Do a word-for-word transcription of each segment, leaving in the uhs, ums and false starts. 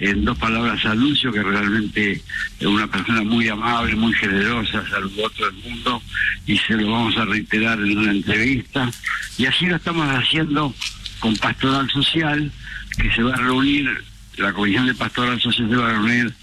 en dos palabras a Lucio, que realmente es una persona muy amable, muy generosa, saludó a todo el mundo, y se lo vamos a reiterar en una entrevista. Y así lo estamos haciendo con Pastoral Social, que se va a reunir, la Comisión de Pastoral Social se va a reunir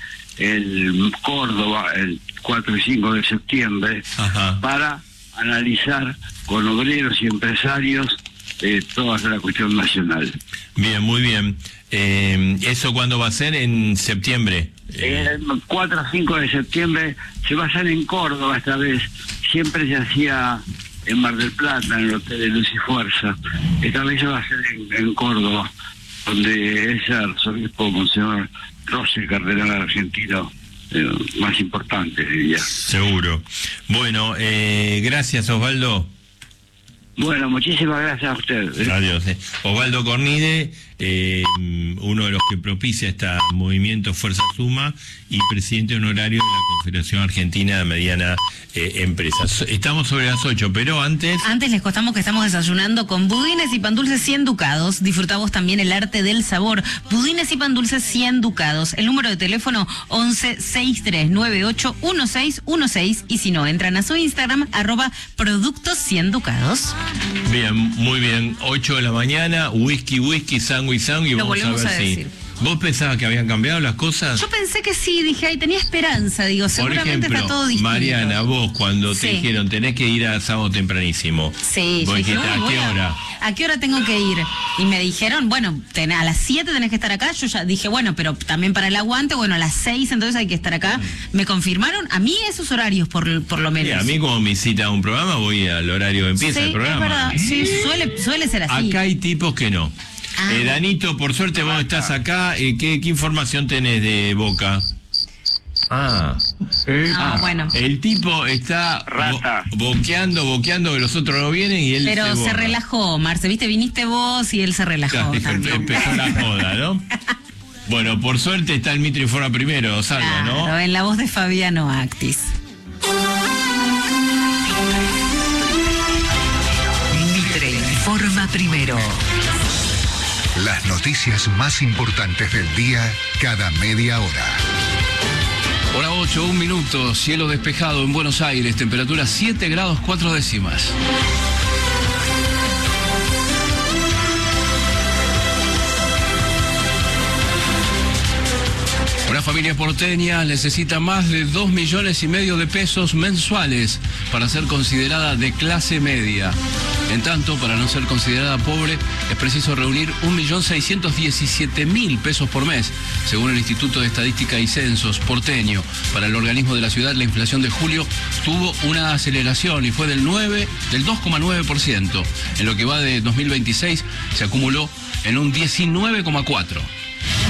en Córdoba el cuatro y cinco de septiembre. Ajá. Para analizar con obreros y empresarios eh, toda la cuestión nacional. Bien, muy bien. Eh, ¿Eso cuándo va a ser? ¿En septiembre? Eh, el cuatro a cinco de septiembre se va a hacer en Córdoba esta vez. Siempre se hacía en Mar del Plata, en el Hotel de Luz y Fuerza. Esta vez se va a hacer en, en Córdoba, donde es el arzobispo Monseñor Rossi, cardenal argentino, eh, más importante, diría. Seguro. Bueno, eh, gracias, Osvaldo. Bueno, muchísimas gracias a usted. Adiós. Eh. Osvaldo Cornide, eh, uno de los que propicia este movimiento Fuerza Suma y presidente honorario de la Confederación Argentina de Mediana eh, Empresas. Estamos sobre las ocho, pero antes... Antes les contamos que estamos desayunando con budines y pan dulces cien ducados. Disfrutamos también el arte del sabor. Budines y pan dulces cien ducados. El número de teléfono once sesenta y tres noventa y ocho dieciséis dieciséis, y si no, entran a su Instagram, arroba productos cien ducados. Bien, muy bien. ocho de la mañana, whisky, whisky, sándwich, sándwich, y Lo vamos a ver a si... ¿Vos pensabas que habían cambiado las cosas? Yo pensé que sí, dije, ahí tenía esperanza, digo, seguramente Por ejemplo, está todo distinto. Mariana, vos cuando Sí. te dijeron tenés que ir a sábado tempranísimo, Sí, vos yo dije, dijiste, "Uy, ¿a voy qué a- hora? ¿A qué hora tengo que ir?" Y me dijeron, bueno, ten, a las siete tenés que estar acá. Yo ya dije, bueno, pero también para el aguante, bueno, a las seis entonces hay que estar acá. Me confirmaron a mí esos horarios, por, por lo menos. Sí, a mí como me cita a un programa, voy al horario que empieza Sí, el programa. es verdad, sí, suele, suele ser así. Acá hay tipos que no. Ah. Eh, Danito, por suerte vos estás acá. Eh, ¿qué, ¿Qué información tenés de Boca? Ah, Eh, ah, bueno. El tipo está Rata. bo boqueando, boqueando, que los otros no vienen y él Pero se, se borra. relajó, Marce, viste, viniste vos y él se relajó. Claro, también. empezó la joda, ¿no? Bueno, por suerte está el Mitre Informa primero, Salva, Claro, ¿no? en la voz de Fabiano Actis. Mitre informa primero. Las noticias más importantes del día cada media hora. Hora ocho, un minuto, cielo despejado en Buenos Aires, temperatura siete grados cuatro décimas. Una familia porteña necesita más de dos millones y medio de pesos mensuales para ser considerada de clase media. En tanto, para no ser considerada pobre, es preciso reunir un millón seiscientos diecisiete mil pesos por mes, según el Instituto de Estadística y Censos porteño. Para el organismo de la ciudad, la inflación de julio tuvo una aceleración y fue del nueve, del dos coma nueve por ciento. En lo que va de dos mil veintiséis, se acumuló en un diecinueve coma cuatro por ciento.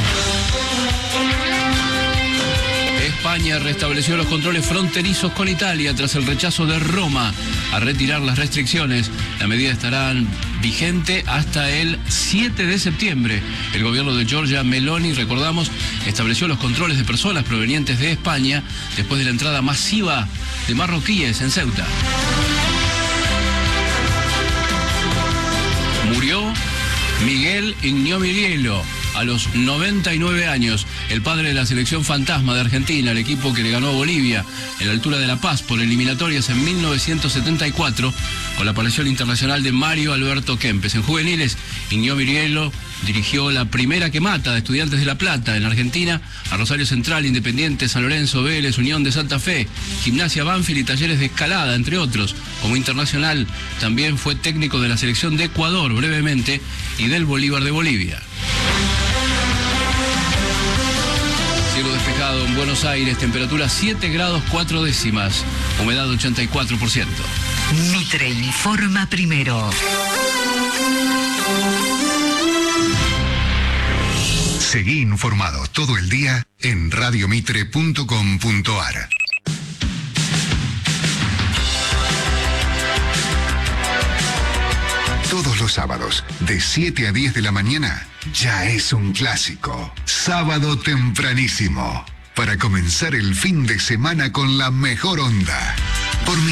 España restableció los controles fronterizos con Italia tras el rechazo de Roma a retirar las restricciones. La medida estará vigente hasta el siete de septiembre. El gobierno de Giorgia Meloni, recordamos, estableció los controles de personas provenientes de España después de la entrada masiva de marroquíes en Ceuta. Murió Miguel Ignomirielo a los noventa y nueve años, el padre de la selección fantasma de Argentina, el equipo que le ganó a Bolivia en la altura de La Paz por eliminatorias en mil novecientos setenta y cuatro, con la aparición internacional de Mario Alberto Kempes. En juveniles, Ignomirielo dirigió la primera quemata de Estudiantes de La Plata en Argentina a Rosario Central, Independiente, San Lorenzo, Vélez, Unión de Santa Fe, Gimnasia Banfield y Talleres de Escalada, entre otros. Como internacional, también fue técnico de la selección de Ecuador brevemente y del Bolívar de Bolivia. Cielo despejado en Buenos Aires, temperatura siete grados cuatro décimas, humedad ochenta y cuatro por ciento. Mitre informa primero. Seguí informado todo el día en radio mitre punto com punto ar. Todos los sábados, de siete a diez de la mañana, ya es un clásico. Sábado tempranísimo. Para comenzar el fin de semana con la mejor onda. Por